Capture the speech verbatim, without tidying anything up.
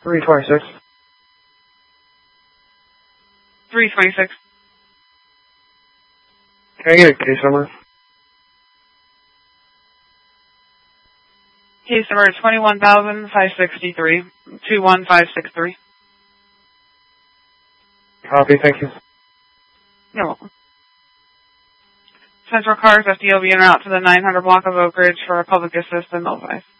three twenty-six. three twenty-six. Can I get a case number? Case number twenty-one thousand five sixty-three. two one five six three. Copy, thank you. You're welcome. Central Cars, F D O, be en route to the nine hundred block of Oak Ridge for a public assist in Notice.